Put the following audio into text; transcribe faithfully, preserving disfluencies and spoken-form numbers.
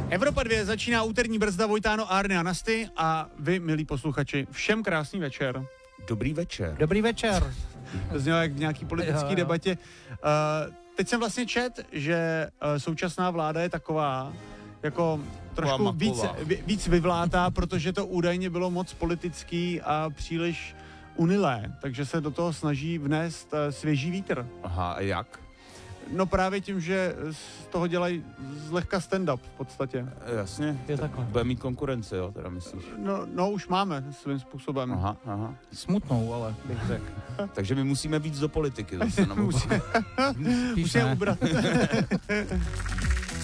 Evropa dva začíná úterní brzda Vojtáno, Árny a Nasty a vy, milí posluchači, všem krásný večer. Dobrý večer. Dobrý večer. To znělo jak v nějaký politické Jo, jo. debatě. Uh, teď jsem vlastně čet, že uh, současná vláda je taková, jako trošku Taková víc, maková. ví- víc vyvlátá, protože to údajně bylo moc politický a příliš unilé, takže se do toho snaží vnést uh, svěží vítr. Aha, a jak? No právě tím, že z toho dělají zlehka stand-up v podstatě. Jasně. Je takhle. Bude mít konkurenci, jo, teda myslíš? No, no už máme svým způsobem. Aha, aha. Smutnou, ale bych řekl. Takže my musíme víc do politiky zase. nebo- Musíme, Spíš musíme ne. ubrat.